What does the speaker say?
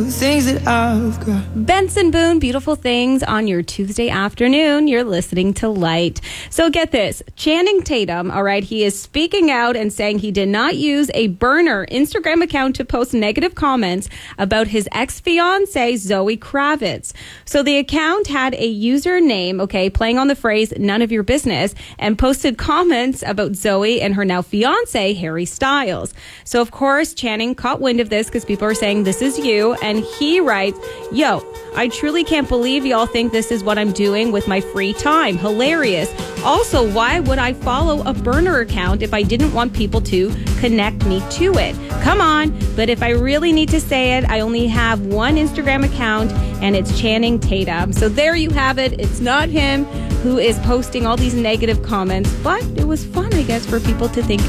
Things that I've got. Benson Boone, Beautiful Things on your Tuesday afternoon. You're listening to Light. So get this, Channing Tatum, all right, he is speaking out and saying he did not use a burner Instagram account to post negative comments about his ex-fiancée, Zoe Kravitz. So the account had a username, okay, playing on the phrase, none of your business, and posted comments about Zoe and her now fiancé, Harry Styles. So of course, Channing caught wind of this because people are saying, this is you, and he writes, yo, I truly can't believe y'all think this is what I'm doing with my free time. Hilarious. Also, why would I follow a burner account if I didn't want people to connect me to it? Come on. But if I really need to say it, I only have one Instagram account, and it's Channing Tatum. So there you have it. It's not him who is posting all these negative comments, but it was fun, I guess, for people to think